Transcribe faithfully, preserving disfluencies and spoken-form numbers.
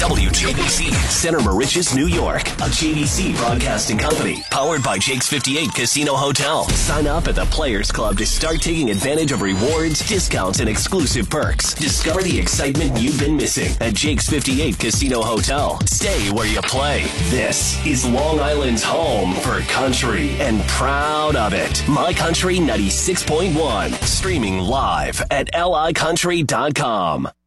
W J B C, Center Moriches, New York, a J B C broadcasting company, powered by Jake's fifty-eight Casino Hotel. Sign up at the Players Club to start taking advantage of rewards, discounts, and exclusive perks. Discover the excitement you've been missing at Jake's fifty-eight Casino Hotel. Stay where you play. This is Long Island's home for country, and proud of it. My Country ninety-six point one, streaming live at L I country dot com.